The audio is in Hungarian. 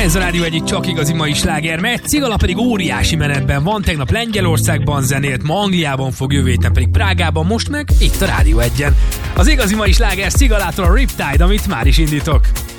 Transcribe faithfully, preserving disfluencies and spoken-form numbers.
Ez a rádió egyik csak igazi mai sláger, mert Cigala pedig óriási menetben van, tegnap Lengyelországban zenélt, ma Angliában fog, jövő héten pedig Prágában, most meg itt a Rádió egyen. Az igazi mai sláger Cigalától a Riptide, amit már is indítok.